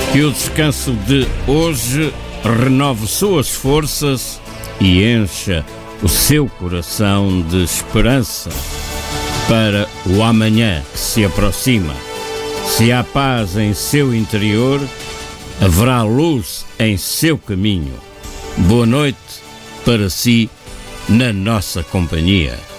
Que o descanso de hoje renove suas forças e encha o seu coração de esperança para o amanhã que se aproxima. Se há paz em seu interior, haverá luz em seu caminho. Boa noite para si, na nossa companhia.